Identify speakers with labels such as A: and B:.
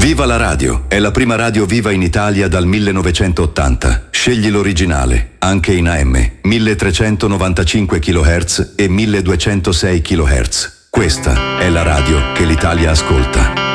A: Viva la radio! È la prima radio viva in Italia dal 1980. Scegli l'originale, anche in AM, 1395 kHz e 1206 kHz. Questa è la radio che l'Italia ascolta.